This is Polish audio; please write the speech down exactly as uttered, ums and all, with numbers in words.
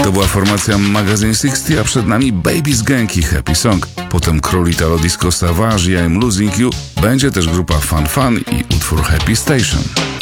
To była formacja Magazine sześćdziesiąt, a przed nami Baby's Gang i Happy Song. Potem król Italo Disco Savage i I'm Losing You. Będzie też grupa Fun Fun i utwór Happy Station.